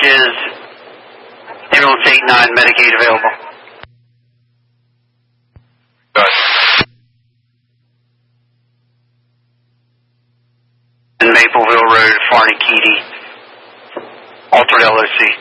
is ambulance 89, Medicaid available. Good. In Mapleville Road, Farney Keedy, altered LOC.